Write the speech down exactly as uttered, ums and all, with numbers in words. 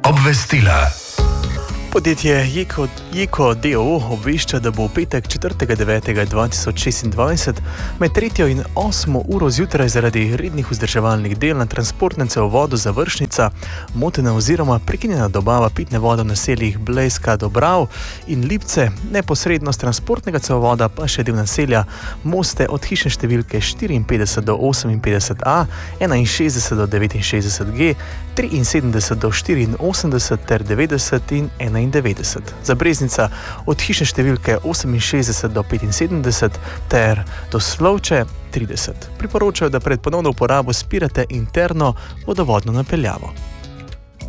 Obvestila. Podjetje Jeko, Jeko d o o obvešča, da bo v petek četrtega devetega dva tisoč šestindvajset med tretjo in osmo uro zjutraj zaradi rednih vzdrževalnih del na transportnem cevovodu Završnica motena oziroma prekinjena dobava pitne vode v naseljih Blejska, Dobrav in Lipce, neposredno z transportnega cevovoda pa še del naselja Moste od hišne številke štiriinpetdeset do oseminpetdeset a, enainšestdeset do devetinšestdeset g, triinsedemdeset do štiriinosemdeset ter devetdeset in enaindevetdeset. Za Breznica od hišne številke oseminšestdeset do petinsedemdeset ter do Slovče trideset. Priporočajo, da pred ponovno uporabo spirate interno vodovodno napeljavo.